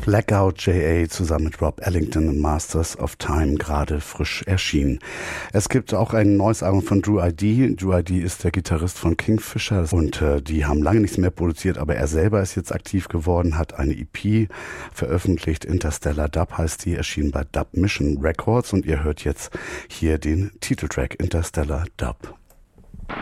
Blackout JA zusammen mit Rob Ellington und Masters of Time, gerade frisch erschienen. Es gibt auch ein neues Album von Drew ID. Drew ID ist der Gitarrist von Kingfisher und die haben lange nichts mehr produziert, aber er selber ist jetzt aktiv geworden, hat eine EP veröffentlicht, Interstellar Dub heißt die, erschienen bei Dub Mission Records und ihr hört jetzt hier den Titeltrack Interstellar Dub.